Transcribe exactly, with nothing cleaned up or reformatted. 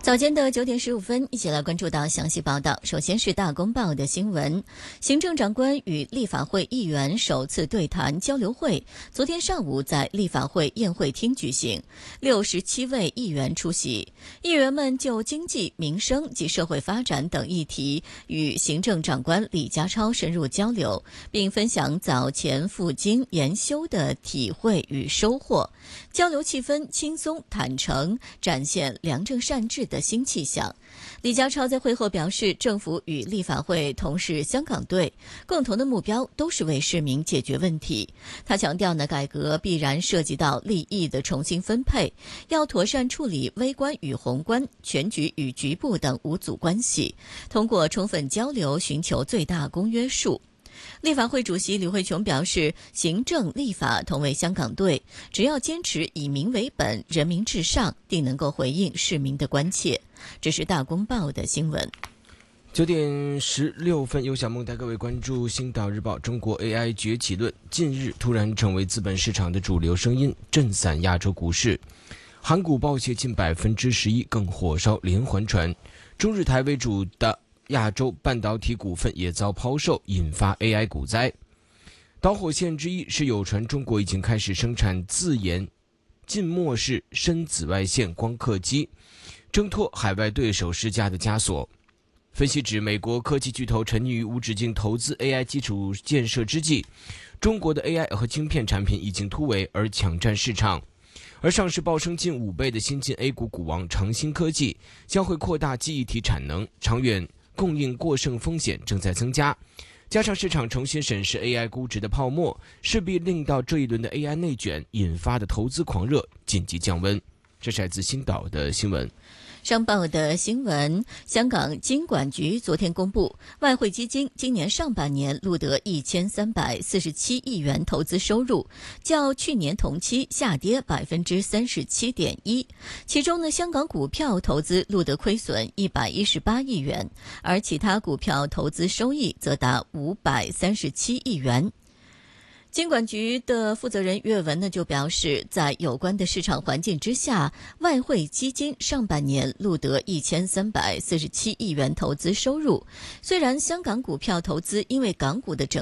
早间的九点十五分，一起来关注到详细报道。首先是大公报的新闻，行政长官与立法会议员首次对谈交流会，昨天上午在立法会宴会厅举行，六十七位议员出席，议员们就经济、民生及社会发展等议题与行政长官李家超深入交流，并分享早前赴京研修的体会与收获。交流气氛轻松坦诚，展现良政善治的新气象。李家超在会后表示，政府与立法会同是香港队，共同的目标都是为市民解决问题。他强调呢，改革必然涉及到利益的重新分配，要妥善处理微观与宏观、全局与局部等五组关系，通过充分交流寻求最大公约数。立法会主席李慧琼表示，行政立法同为香港队，只要坚持以民为本、人民至上，定能够回应市民的关切。这是大公报的新闻。 九点十六分，由小梦带各位关注《星岛日报》中国 A I 崛起论，近日突然成为资本市场的主流声音，震散亚洲股市。韩股暴泻近百分之十一，更火烧连环船。中日台为主的亚洲半导体股份也遭抛售，引发 A I 股灾。导火线之一是有传中国已经开始生产自研浸没式深紫外线光刻机，挣脱海外对手施加的枷锁。分析指，美国科技巨头沉溺于无止境投资 A I 基础建设之际，中国的 A I 和晶片产品已经突围而抢占市场。而上市暴升近五倍的新晋 A 股股王长兴科技将会扩大记忆体产能，长远供应过剩风险正在增加，加上市场重新审视 A I 估值的泡沫，势必令到这一轮的 A I 内卷引发的投资狂热紧急降温。这是来自星岛的新闻。 商报的新闻，香港金管局昨天公布，外汇基金今年上半年录得一千三百四十七亿元投资收入，较去年同期下跌百分之三十七点一。其中呢，香港股票投资录得亏损一百一十八亿元，而其他股票投资收益则达五百三十七亿元。金管局的负责人岳文呢就表示，在有关的市场环境之下，外汇基金上半年录得一千三百四十七亿元投资收入。虽然香港股票投资因为港股的整